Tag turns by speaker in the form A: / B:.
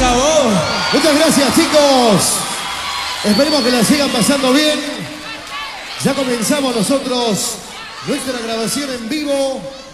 A: favor.
B: Muchas gracias, chicos. Esperemos que la sigan pasando bien. Ya comenzamos nosotros nuestra grabación en vivo.